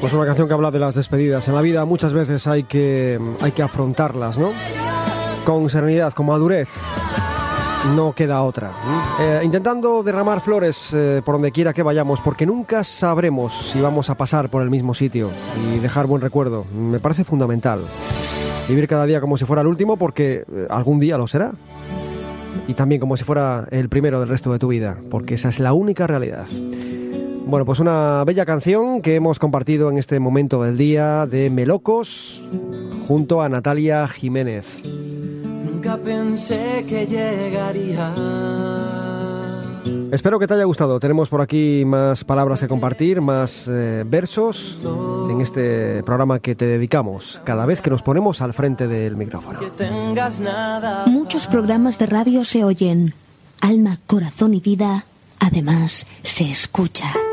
Pues una canción que habla de las despedidas. En la vida muchas veces hay que afrontarlas, ¿no? Con serenidad, con madurez. No queda otra. Intentando derramar flores por donde quiera que vayamos, porque nunca sabremos si vamos a pasar por el mismo sitio, y dejar buen recuerdo. Me parece fundamental. Vivir cada día como si fuera el último, porque algún día lo será. Y también como si fuera el primero del resto de tu vida, porque esa es la única realidad. Bueno, pues una bella canción que hemos compartido en este momento del día de Melocos junto a Natalia Jiménez. Nunca pensé que llegaría. Espero que te haya gustado. Tenemos por aquí más palabras que compartir, más versos en este programa que te dedicamos cada vez que nos ponemos al frente del micrófono. Muchos programas de radio se oyen. Alma, corazón y vida, además, se escucha.